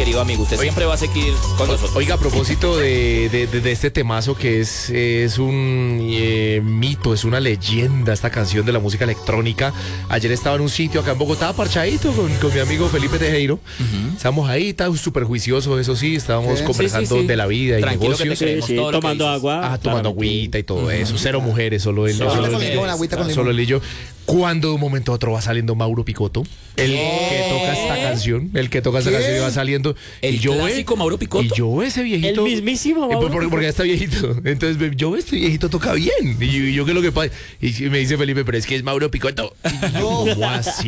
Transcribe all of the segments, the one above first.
querido amigo. Usted siempre va a seguir con nosotros. Oiga, a propósito de este temazo que es un mito, es una leyenda esta canción de la música electrónica. Ayer estaba en un sitio acá en Bogotá, parchadito con mi amigo Felipe Tejero. Estábamos ahí, tan súper juiciosos, eso sí, estábamos conversando de la vida y tranquilo, negocios. que te creemos, tomando agua. Tomando agüita y todo eso. Cero mujeres, solo él. Solo él y yo. Cuando de un momento a otro va saliendo Mauro Picotto, el que toca esta canción, y va saliendo. El clásico Mauro Picotto. Y yo ese viejito. El mismísimo Mauro. Porque ya está viejito. Entonces yo este viejito toca bien. Y yo, ¿qué es lo que pasa? Y me dice Felipe, pero es que es Mauro Picotto. ¿Cómo así?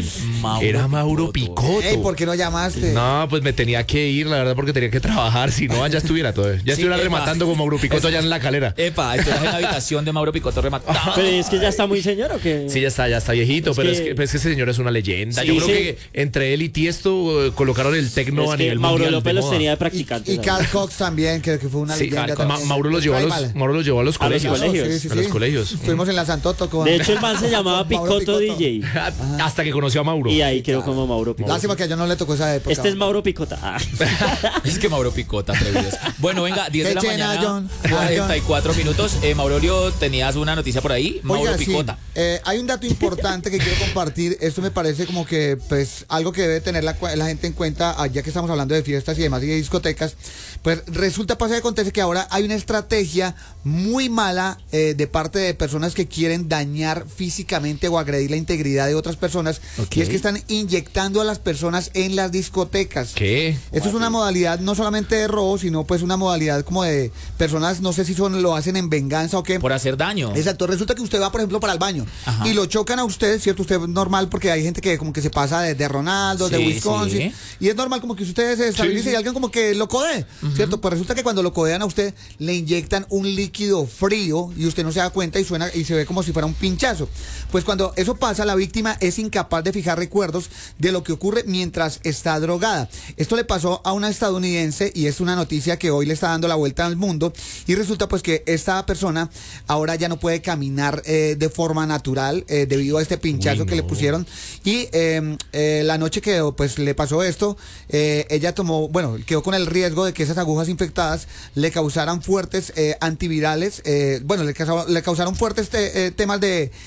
Era Mauro Picotto. Ey, ¿por qué no llamaste? No, pues me tenía que ir, la verdad, porque tenía que trabajar. Si no, ya estuviera todo. Ya estuviera rematando con Mauro Picotto allá en la calera. Epa, estás en la habitación de Mauro Picotto rematando. Pero es que ya está muy señor, ¿o qué? Sí, ya está viejito, pero es que ese señor es una leyenda. Sí, yo creo que entre él y Tiesto colocaron el tecno a nivel Mauro mundial. López los tenía de Y practicantes. Carl Cox también, que fue una leyenda. Mauro los llevó a los colegios. A los colegios. Fuimos en la Santoto con... De hecho, el man se llamaba Picotto DJ. Hasta que conoció a Mauro. Y ahí quedó como Mauro Picotto. Lástima que a yo no le tocó esa época. Este es Mauro Picota. Es que Mauro Picota, atrevidos. Bueno, venga, 10 de la mañana, John. 44 minutos. Mauro, tenías una noticia por ahí. Mauro Oiga, Picota. Sí. Hay un dato importante que quiero compartir. Esto me parece como que pues algo que debe tener la gente en cuenta, ya que estamos hablando de fiestas y demás y de discotecas. Pues resulta, pasa y acontece que ahora hay una estrategia muy mala de parte de personas que quieren dañar físicamente o agredir la integridad de otras personas. Y es que están inyectando a las personas en las discotecas. ¿Qué? Esto es una modalidad no solamente de robo, sino pues una modalidad como de personas, no sé si lo hacen en venganza o qué. Por hacer daño. Exacto, resulta que usted va, por ejemplo, para el baño y lo chocan a usted, ¿cierto? Usted es normal porque hay gente que como que se pasa de Ronaldo, de Wisconsin, y es normal como que usted se estabilice y alguien como que lo codee, ¿cierto? Pues resulta que cuando lo codean a usted, le inyectan un líquido frío y usted no se da cuenta y suena y se ve como si fuera un pinchazo. Pues cuando eso pasa, la víctima es incapaz de fijar recuerdos de lo que ocurre mientras está drogada. Esto le pasó a una estadounidense y es una noticia que hoy le está dando la vuelta al mundo y resulta pues que esta persona ahora ya no puede caminar de forma natural debido a este pinchazo que le pusieron y la noche que pues le pasó esto, ella quedó con el riesgo de que esas agujas infectadas le causaran fuertes antivirales, le causaron fuertes temas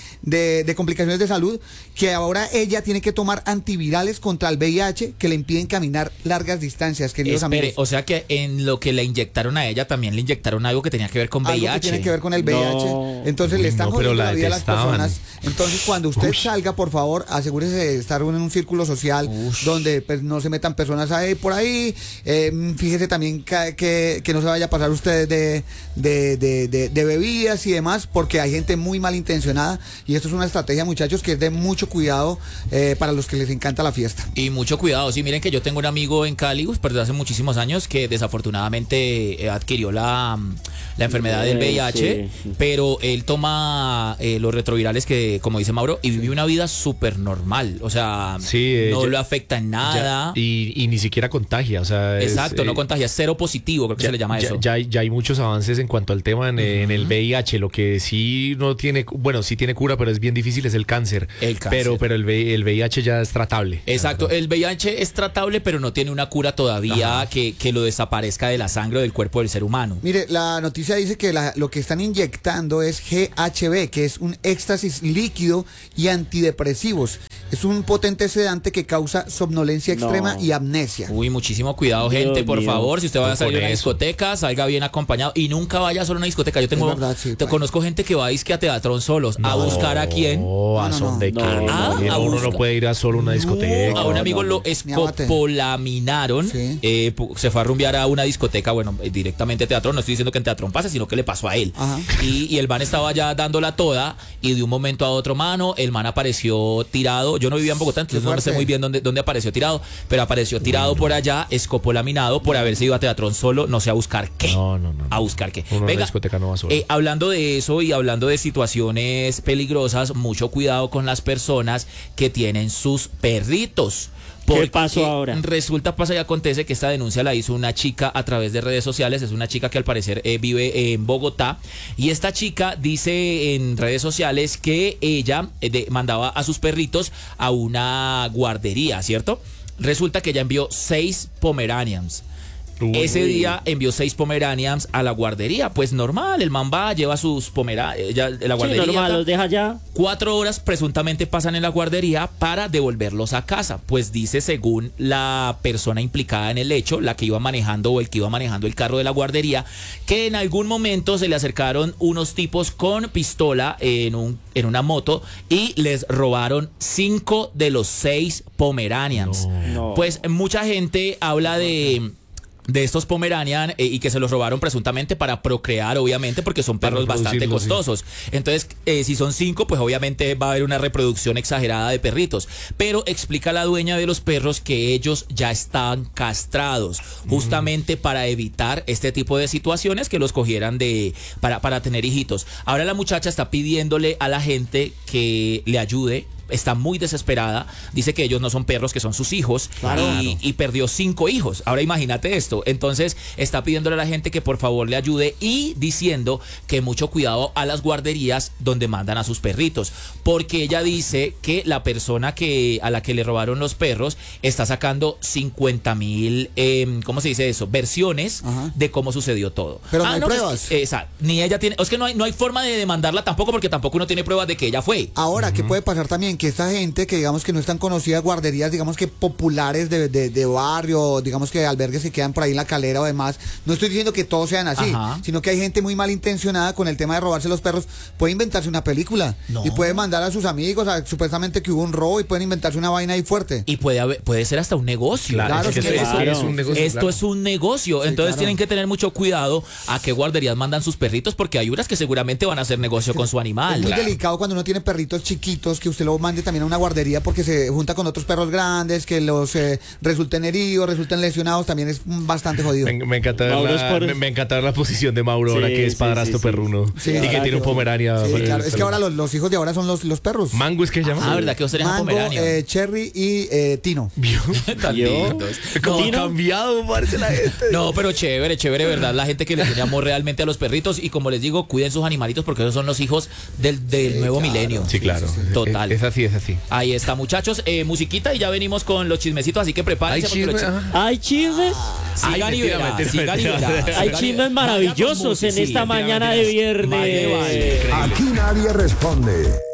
de complicaciones de salud, que ahora ella tiene que tomar antivirales contra el VIH que le impiden caminar largas distancias, queridos amigos. O sea que en lo que le inyectaron a ella también le inyectaron algo que tenía que ver con VIH. Algo que tiene que ver con el VIH. Entonces le están jodiendo la vida a las personas. Entonces cuando usted salga, por favor, asegúrese de estar en un círculo social donde pues, no se metan personas por ahí. Fíjese también que no se vaya a pasar usted de bebidas y demás, porque hay gente muy malintencionada y esto es una estrategia, muchachos, que es de mucho cuidado para los que les encanta la fiesta. Y mucho cuidado, sí, miren que yo tengo un amigo en Cali, desde hace muchísimos años, que desafortunadamente adquirió la enfermedad del VIH, pero él toma los retrovirales que, como dice Mauro, y vive una vida súper normal, o sea, no lo afecta en nada. Y ni siquiera contagia, o sea... Exacto, no contagia, cero positivo, creo que se le llama eso. Ya hay muchos avances en cuanto al tema en el VIH, lo que sí no tiene, sí tiene cura, pero es bien difícil, es el cáncer. Pero el VIH ya es tratable. Exacto, el VIH es tratable, pero no tiene una cura todavía que lo desaparezca de la sangre o del cuerpo del ser humano. Mire, la noticia dice que lo que están inyectando es GHB, que es un éxtasis líquido y antidepresivos. Es un potente sedante que causa somnolencia extrema y amnesia. Uy, muchísimo cuidado, gente, por favor. Si usted va a salir a una discoteca, salga bien acompañado y nunca vaya solo a una discoteca. Yo conozco gente que va a teatrón solos a buscar a quién. ¿A son de qué? Uno no puede ir a solo una discoteca. A un amigo lo escopolaminaron. Se fue a rumbear a una discoteca, directamente a teatrón. No estoy diciendo que en teatrón pase, sino que le pasó a él. Y el man estaba ya dándola toda y de un momento a otro, el man apareció tirado. Yo no vivía en Bogotá, entonces no sé muy bien dónde apareció tirado, pero apareció tirado por allá, escopolaminado por haberse ido a teatrón solo, no sé a buscar qué. No. A buscar qué. Venga, la discoteca no va solo. Hablando de eso y hablando de situaciones peligrosas, mucho cuidado con las personas que tienen sus perritos. ¿Qué pasó ahora? Resulta, pasa y acontece que esta denuncia la hizo una chica a través de redes sociales. Es una chica que al parecer vive en Bogotá. Y esta chica dice en redes sociales que ella mandaba a sus perritos a una guardería, ¿cierto? Resulta que ella envió 6 Pomeranians. Ese día envió 6 Pomeranians a la guardería. Pues normal, el man va, lleva sus Pomeranians, la guardería. Sí, normal, los deja ya. 4 horas presuntamente pasan en la guardería para devolverlos a casa. Pues dice, según la persona implicada en el hecho, la que iba manejando o el que iba manejando el carro de la guardería, que en algún momento se le acercaron unos tipos con pistola en una moto y les robaron 5 de los 6 Pomeranians. No. Pues mucha gente habla de estos Pomeranian y que se los robaron presuntamente para procrear, obviamente, porque son perros bastante costosos. Sí. Entonces, si son 5, pues obviamente va a haber una reproducción exagerada de perritos. Pero explica la dueña de los perros que ellos ya están castrados, justamente para evitar este tipo de situaciones que los cogieran para tener hijitos. Ahora la muchacha está pidiéndole a la gente que le ayude. Está muy desesperada, dice que ellos no son perros, que son sus hijos, y perdió 5 hijos. Ahora imagínate esto. Entonces está pidiéndole a la gente que por favor le ayude y diciendo que mucho cuidado a las guarderías donde mandan a sus perritos, porque ella dice que la persona a la que le robaron los perros está sacando 50,000, ¿cómo se dice eso? Versiones de cómo sucedió todo. Pero no hay pruebas. Exacto. Ni ella tiene, es que no hay forma de demandarla tampoco, porque tampoco uno tiene pruebas de que ella fue. Ahora, ¿qué puede pasar también? Que esta gente que digamos que no están conocidas, guarderías digamos que populares de barrio, digamos que albergues que quedan por ahí en la Calera o demás, no estoy diciendo que todos sean así, sino que hay gente muy malintencionada con el tema de robarse los perros, puede inventarse una película y puede mandar a sus amigos supuestamente que hubo un robo y pueden inventarse una vaina ahí fuerte. Y puede ser hasta un negocio. Claro, esto es un negocio. Esto es un negocio. Sí, entonces tienen que tener mucho cuidado a qué guarderías mandan sus perritos, porque hay unas que seguramente van a hacer negocio con su animal. Es muy delicado cuando uno tiene perritos chiquitos que usted lo mande también a una guardería porque se junta con otros perros grandes que los resulten heridos, resulten lesionados, también es bastante jodido. Me encanta la posición de Mauro ahora que es padrastro perruno y que tiene un Pomerania. Sí, claro. Es que ahora los hijos de ahora son los perros. Mango es que se llama. ¿Verdad que vos tenés un Pomerania? Cherry y Tino. ¿Vio? Tan lindos. ¿Cómo ha cambiado, parece la gente? No, pero chévere, ¿verdad? La gente que le tiene amor realmente a los perritos, y como les digo, cuiden sus animalitos porque esos son los hijos del nuevo milenio. Sí, claro. Total. Es así. Ahí está, muchachos. Musiquita y ya venimos con los chismecitos, así que prepárense. Hay chismes. Sigan y verán. Hay chismes maravillosos en esta mañana de viernes. Aquí nadie responde.